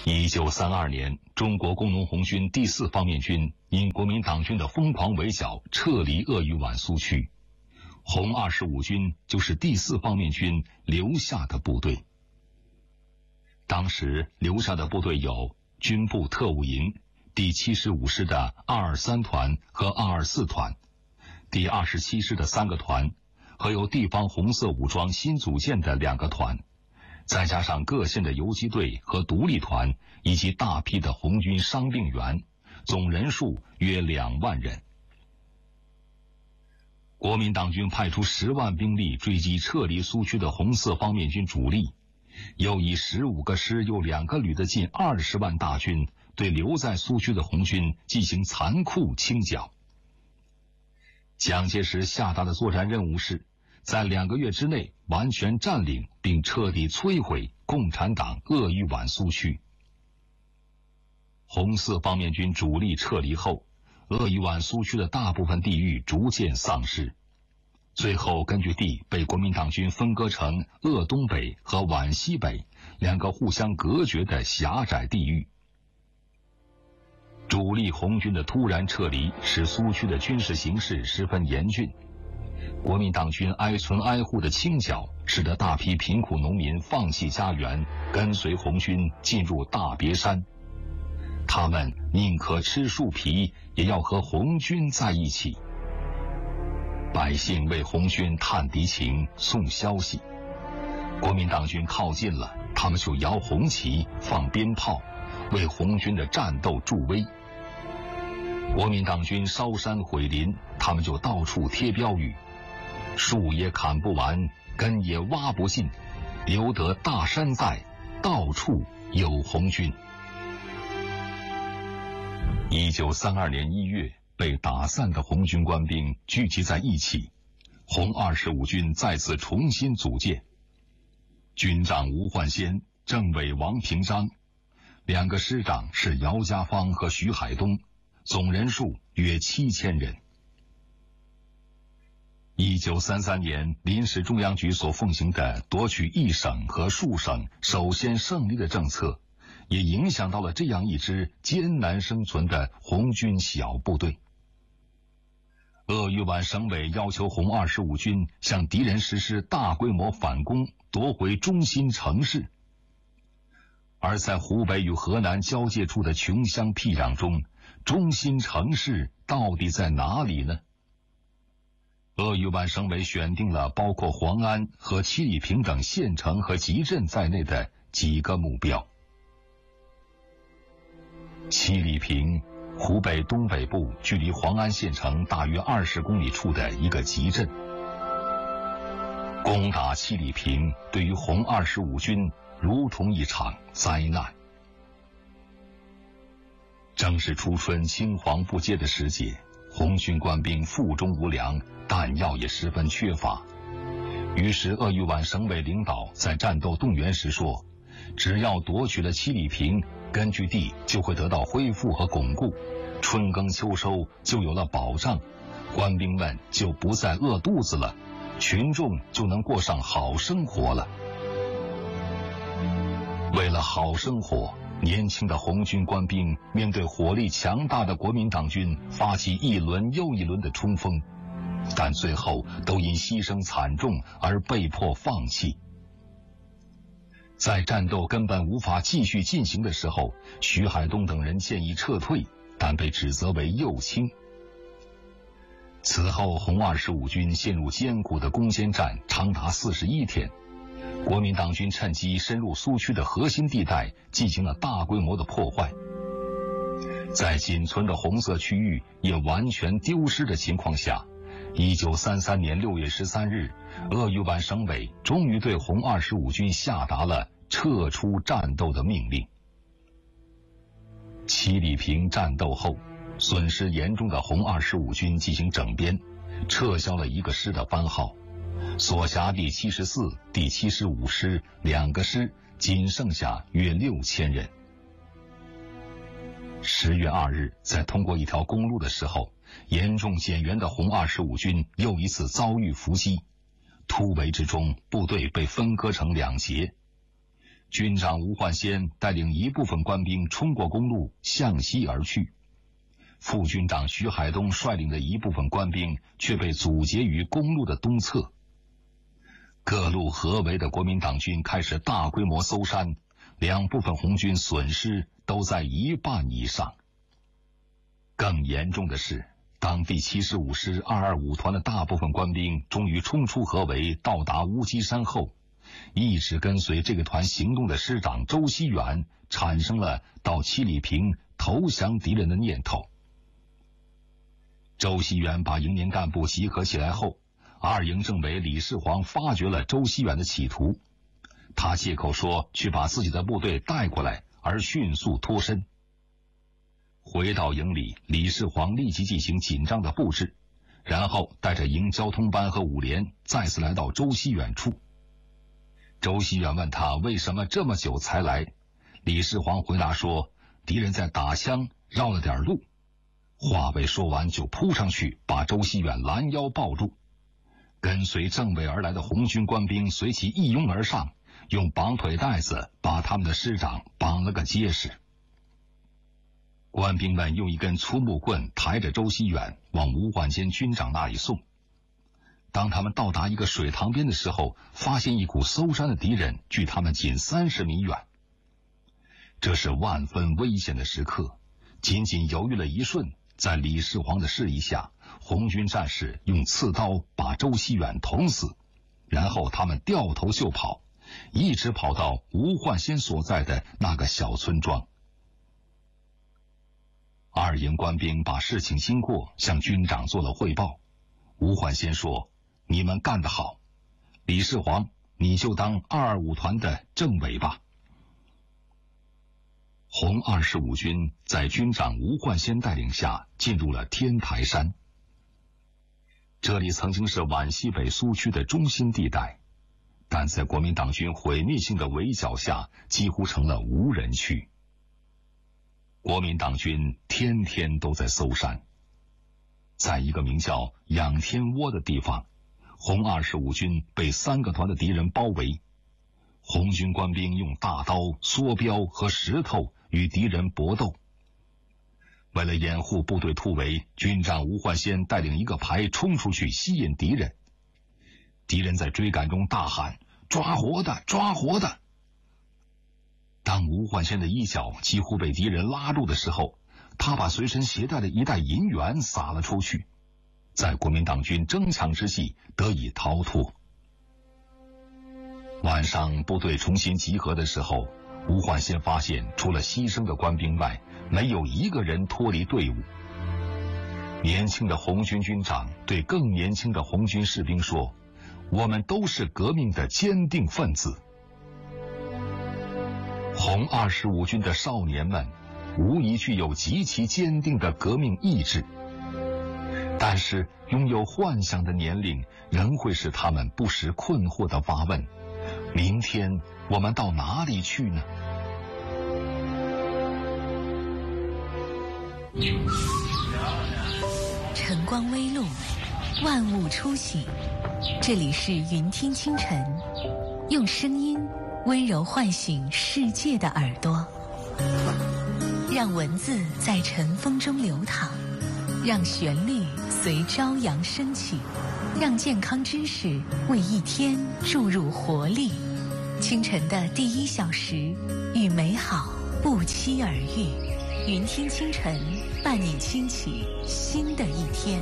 1932年，中国工农红军第4方面军因国民党军的疯狂围剿，撤离鄂豫皖苏区。红25军就是第4方面军留下的部队。当时留下的部队有军部特务营、第75师的223团和224团，第27师的3个团，和由地方红色武装新组建的2个团，再加上各县的游击队和独立团，以及大批的红军伤病员，总人数约2万人。国民党军派出10万兵力追击撤离苏区的红四方面军主力，又以15个师又2个旅的近20万大军对留在苏区的红军进行残酷清剿。蒋介石下达的作战任务是在2个月之内完全占领并彻底摧毁共产党鄂豫皖苏区。红四方面军主力撤离后，鄂豫皖苏区的大部分地域逐渐丧失，最后根据地被国民党军分割成鄂东北和皖西北2个互相隔绝的狭窄地域。主力红军的突然撤离使苏区的军事形势十分严峻，国民党军挨村挨户的清剿，使得大批贫苦农民放弃家园，跟随红军进入大别山。他们宁可吃树皮，也要和红军在一起。百姓为红军探敌情，送消息。国民党军靠近了，他们就摇红旗，放鞭炮，为红军的战斗助威。国民党军烧山毁林，他们就到处贴标语：树也砍不完，根也挖不尽，留得大山在，到处有红军。1932年1月，被打散的红军官兵聚集在一起，红25军再次重新组建。军长吴焕先，政委王平章，2个师长是姚家芳和徐海东，总人数约7000人。1933年，临时中央局所奉行的夺取1省和数省首先胜利的政策，也影响到了这样一支艰难生存的红军小部队。鄂豫皖省委要求红25军向敌人实施大规模反攻，夺回中心城市。而在湖北与河南交界处的穷乡僻壤中，中心城市到底在哪里呢？鄂豫皖省委选定了包括黄安和七里坪等县城和集镇在内的几个目标。七里坪，湖北东北部距离黄安县城大约20公里处的一个集镇。攻打七里坪对于红25军如同一场灾难。正是初春青黄不接的时节，红军官兵腹中无粮，弹药也十分缺乏。于是鄂豫皖省委领导在战斗动员时说，只要夺取了七里坪，根据地就会得到恢复和巩固，春耕秋收就有了保障，官兵们就不再饿肚子了，群众就能过上好生活了。为了好生活，年轻的红军官兵面对火力强大的国民党军发起一轮又一轮的冲锋，但最后都因牺牲惨重而被迫放弃。在战斗根本无法继续进行的时候，徐海东等人建议撤退，但被指责为右倾。此后红25军陷入艰苦的攻坚战长达41天，国民党军趁机深入苏区的核心地带，进行了大规模的破坏。在仅存的红色区域也完全丢失的情况下，1933年6月13日，鄂豫皖省委终于对红25军下达了撤出战斗的命令。七里坪战斗后，损失严重的红25军进行整编，撤销了1个师的番号，所辖第74、第75师2个师仅剩下约6000人。10月2日，在通过一条公路的时候，严重减员的红25军又一次遭遇伏击，突围之中，部队被分割成2节。 军长吴焕先带领一部分官兵冲过公路向西而去，副军长徐海东率领的一部分官兵却被阻截于公路的东侧。各路合围的国民党军开始大规模搜山，两部分红军损失都在一半以上。更严重的是，当第75师225团的大部分官兵终于冲出合围，到达乌鸡山后，一直跟随这个团行动的师长周锡远产生了到七里坪投降敌人的念头。周锡远把营连干部集合起来后，二营政委李世煌发觉了周锡远的企图，他借口说去把自己的部队带过来，而迅速脱身。回到营里，李世煌立即进行紧张的布置，然后带着营交通班和五连再次来到周锡远处。周锡远问他为什么这么久才来，李世煌回答说敌人在打枪，绕了点路。话未说完就扑上去把周锡远拦腰抱住，跟随政委而来的红军官兵随其一拥而上，用绑腿带子把他们的师长绑了个结实。官兵们用一根粗木棍抬着周锡远往吴焕先军长那里送。当他们到达一个水塘边的时候，发现一股搜山的敌人距他们仅30米远。这是万分危险的时刻，仅仅犹豫了一瞬，在李世煌的示意下，红军战士用刺刀把周锡远捅死，然后他们掉头就跑，一直跑到吴焕先所在的那个小村庄。二营官兵把事情经过向军长做了汇报。吴焕先说：“你们干得好，李世煌，你就当225团的政委吧。”红25军在军长吴焕先带领下进入了天台山。这里曾经是皖西北苏区的中心地带，但在国民党军毁灭性的围剿下，几乎成了无人区。国民党军天天都在搜山。在一个名叫仰天窝的地方，红25军被3个团的敌人包围，红军官兵用大刀、梭镖和石头与敌人搏斗。为了掩护部队突围，军长吴焕先带领一个排冲出去吸引敌人。敌人在追赶中大喊：“抓活的，抓活的！”当吴焕先的衣角几乎被敌人拉住的时候，他把随身携带的一袋银元撒了出去，在国民党军争抢之际得以逃脱。晚上部队重新集合的时候，吴焕先发现除了牺牲的官兵外，没有一个人脱离队伍。年轻的红军军长对更年轻的红军士兵说：“我们都是革命的坚定分子。”红25军的少年们无疑具有极其坚定的革命意志，但是拥有幻想的年龄仍会使他们不时困惑地发问：明天我们到哪里去呢？ 晨光微露，万物初醒。这里是云听清晨，用声音温柔唤醒世界的耳朵，让文字在晨风中流淌，让旋律随朝阳升起，让健康知识为一天注入活力。清晨的第1小时，与美好不期而遇。云听清晨，伴你轻启新的一天。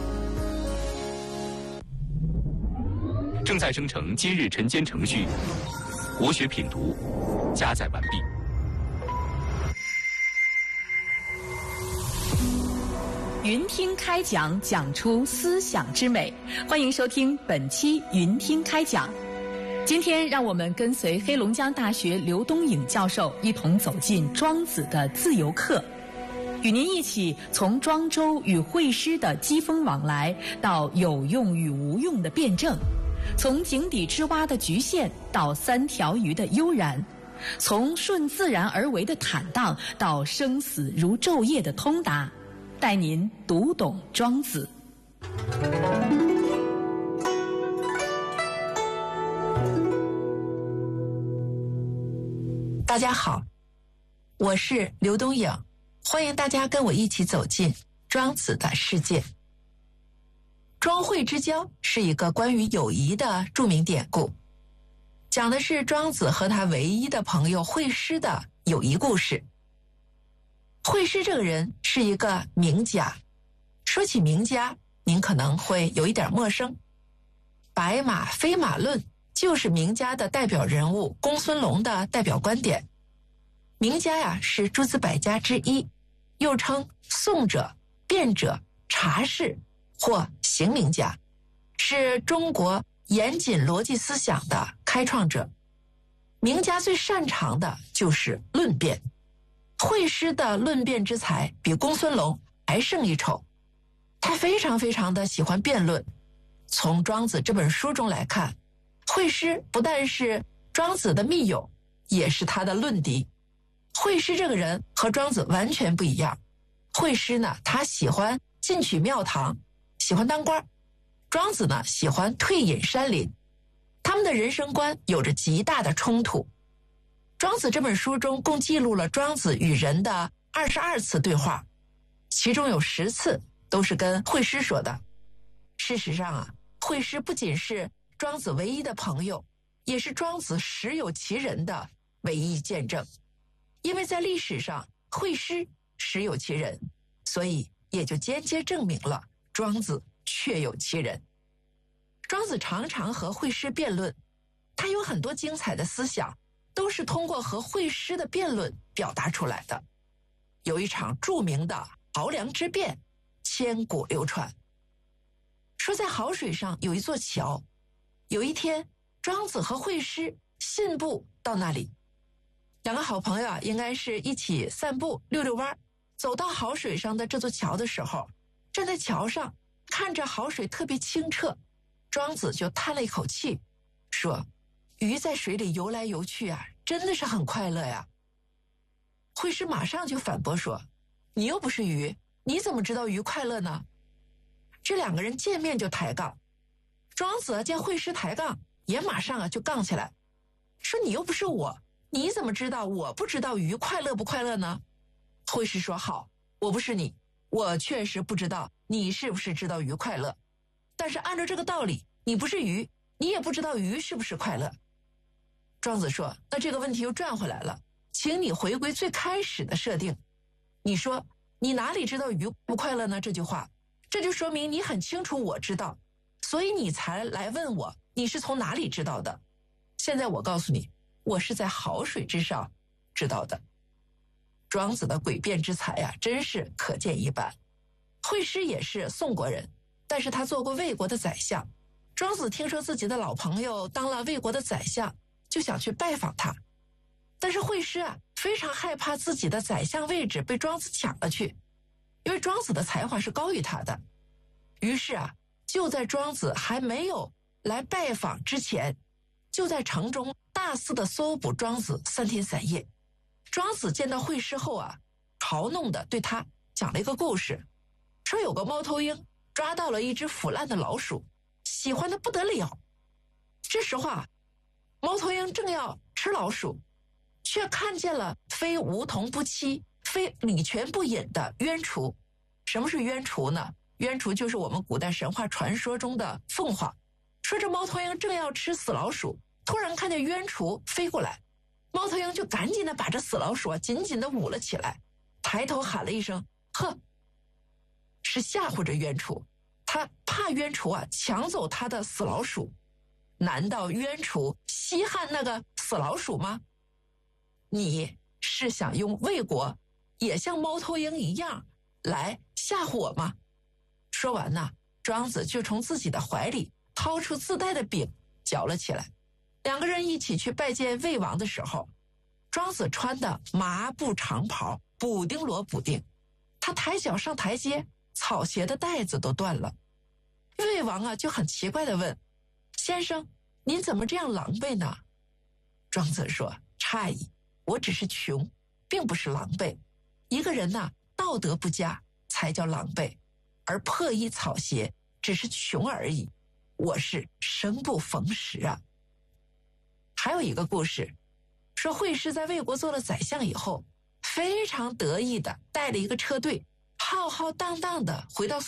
正在生成今日晨间程序，国学品读加载完毕。 云听开讲，讲出思想之美。欢迎收听本期云听开讲。今天让我们跟随黑龙江大学刘东颖教授一同走进庄子的自由课，与您一起从庄周与会师的机锋往来，到有用与无用的辩证，从井底之蛙的局限到3条鱼的悠然，从顺自然而为的坦荡到生死如昼夜的通达，带您读懂庄子。 大家好，我是刘东颖，欢迎大家跟我一起走进庄子的世界。庄惠之交是一个关于友谊的著名典故，讲的是庄子和他唯一的朋友惠施的友谊故事。惠施这个人是一个名家，说起名家，您可能会有一点陌生。白马非马论就是名家的代表人物公孙龙的代表观点。名家呀，是诸子百家之一，又称颂者、辩者、察士或行名家，是中国严谨逻辑思想的开创者。名家最擅长的就是论辩，惠施的论辩之才比公孙龙还胜一筹。他非常非常的喜欢辩论。从庄子这本书中来看，惠施不但是庄子的密友，也是他的论敌。惠施这个人和庄子完全不一样。惠施呢，他喜欢进取庙堂，喜欢当官；庄子呢，喜欢退隐山林。他们的人生观有着极大的冲突。庄子这本书中共记录了庄子与人的22次对话，其中有10次都是跟惠施说的。事实上啊，惠施不仅是庄子唯一的朋友，也是庄子实有其人的唯一见证。因为在历史上惠施实有其人，所以也就间接证明了庄子确有其人。庄子常常和惠施辩论，他有很多精彩的思想都是通过和惠施的辩论表达出来的。有一场著名的濠梁之辩，千古流传。说在濠水上有一座桥，有一天庄子和惠施信步到那里，两个好朋友应该是一起散步溜溜弯，走到濠水上的这座桥的时候，站在桥上看着濠水特别清澈，庄子就叹了一口气，说：鱼在水里游来游去啊，真的是很快乐呀。惠施马上就反驳说：你又不是鱼，你怎么知道鱼快乐呢？这两个人见面就抬杠。庄子见惠施抬杠，也马上就杠起来，说：你又不是我，你怎么知道我不知道鱼快乐不快乐呢？惠施说：好，我不是你，我确实不知道你是不是知道鱼快乐，但是按照这个道理，你不是鱼，你也不知道鱼是不是快乐。庄子说：那这个问题又转回来了，请你回归最开始的设定。你说你哪里知道鱼不快乐呢？这句话，这就说明你很清楚我知道，所以你才来问我你是从哪里知道的。现在我告诉你，我是在濠水之上知道的。庄子的诡辩之才啊，真是可见一斑。惠施也是宋国人，但是他做过魏国的宰相。庄子听说自己的老朋友当了魏国的宰相，就想去拜访他。但是惠施啊，非常害怕自己的宰相位置被庄子抢了去，因为庄子的才华是高于他的。于是啊，就在庄子还没有来拜访之前，就在城中大肆的搜捕庄子3天3夜。庄子见到惠施后啊，嘲弄的对他讲了一个故事，说有个猫头鹰抓到了一只腐烂的老鼠，喜欢的不得了。这时候啊，猫头鹰正要吃老鼠，却看见了非梧桐不栖，非礼泉不饮的鸢雏。什么是鸢雏呢？鸢雏就是我们古代神话传说中的凤凰。说这猫头鹰正要吃死老鼠，突然看见鸢雏飞过来，猫头鹰就赶紧的把这死老鼠紧紧的捂了起来，抬头喊了一声呵，是吓唬着鸢雏。他怕鸢雏啊抢走他的死老鼠。难道鸢雏稀罕那个死老鼠吗？你是想用魏国也像猫头鹰一样来吓唬我吗？说完呢，庄子就从自己的怀里掏出自带的饼嚼了起来。两个人一起去拜见魏王的时候，庄子穿的麻布长袍，补丁罗补丁，他抬脚上台阶，草鞋的带子都断了。魏王啊就很奇怪地问：先生，您怎么这样狼狈呢？庄子说：诧异，我只是穷，并不是狼狈。一个人呢，道德不佳才叫狼狈，而破衣草鞋只是穷而已。我是生不逢时啊。还有一个故事， 说惠施在魏国做了宰相以后，非常得意的带了一个车队，浩浩荡荡的回到